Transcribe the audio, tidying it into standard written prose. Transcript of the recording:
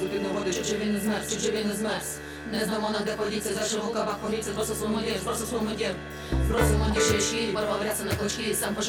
під води, щоб він не змерз, щоб він не змерз. Не знамо на де подіться, за широкавах поліція, збросив свому дір, збросив свому дір. Збросив мені ще порвав ряси на клочки, сам